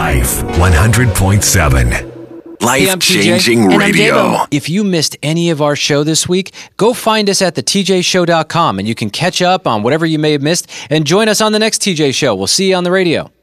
Life 100.7. Hey, I'm TJ, Life-changing and I'm radio. Davo. If you missed any of our show this week, go find us at thetjshow.com and you can catch up on whatever you may have missed and join us on the next TJ Show. We'll see you on the radio.